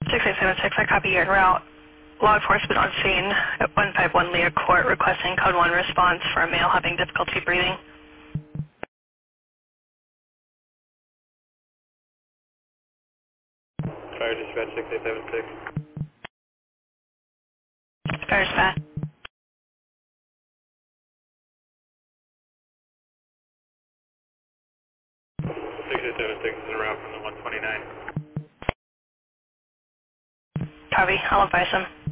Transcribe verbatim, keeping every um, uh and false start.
six eight seven six, I copy your route. Law enforcement on scene at one five one Leah Court requesting code one response for a male having difficulty breathing. Fire dispatch six eight seven six. Fire dispatch. six eight seven six is en route from the one twenty-nine. Copy, I'll advise him.